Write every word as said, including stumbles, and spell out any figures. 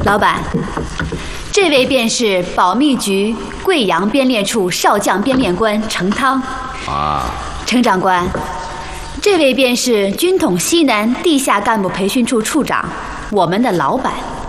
老板，这位便是保密局贵阳编练处少将编练官程汤。 啊， 程长官，这位便是军统西南地下干部培训处处长，我们的老板。